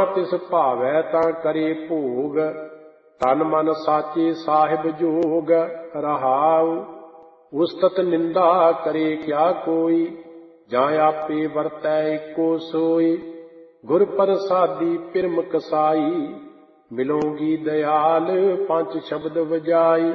ਤਿਸ ਭਾਵੈ ਤਾਂ ਕਰੇ ਭੋਗ, ਤਨ ਮਨ ਸਾਚੇ ਸਾਹਿਬ ਜੋਗ। ਰਹਾਉ ਉਸਤਤ ਨਿੰਦਾ ਕਰੇ ਕਿਆ ਕੋਈ, ਜਾਂ ਆਪੇ ਵਰਤੈ ਏਕੋ ਸੋਈ। ਗੁਰ ਪ੍ਰਸਾਦੀ ਪਿਰਮ ਕਸਾਈ, ਮਿਲੋਗੀ ਦਇਆਲ ਪੰਜ ਸ਼ਬਦ ਵਜਾਈ।